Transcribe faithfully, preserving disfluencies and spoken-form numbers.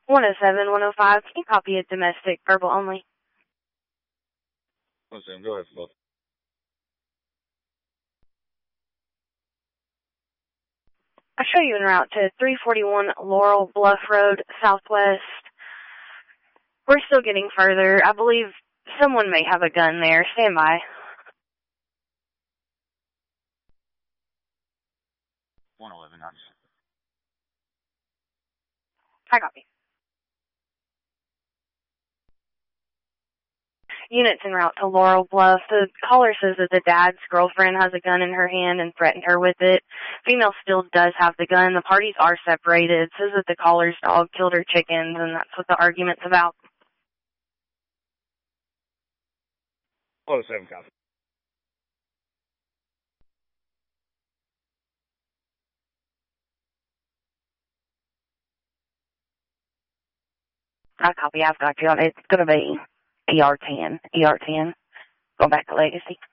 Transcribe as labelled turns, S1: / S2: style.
S1: one oh seven, one oh five, can you copy a domestic, verbal only?
S2: one oh seven, go ahead for both.
S1: I'll show you en route to three forty-one Laurel Bluff Road, Southwest. We're still getting further. I believe someone may have a gun there. Stand by.
S2: one eleven, nine.
S1: I copy. Units en route to Laurel Bluff. The caller says that the dad's girlfriend has a gun in her hand and threatened her with it. Female still does have the gun. The parties are separated. Says that the caller's dog killed her chickens, and that's what the argument's about.
S2: one oh seven, copy.
S1: I copy. I've got you on. It's going to be E R ten. E R ten. Going back to Legacy.